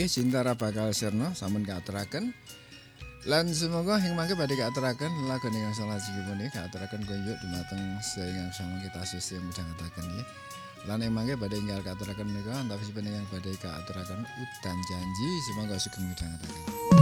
Cintara bakal sirna sampun kaaturaken. Lan semoga ing mangke badhe kaaturaken lagu ingkang salajengipun punika kaaturaken kunjuk dumateng sedaya sama kita sesih midhangetaken nggih. Lan ing mangke badhe ingkang kaaturaken menika antawasipun ingkang badhe kaaturaken udan janji semoga sugeng midhangetaken.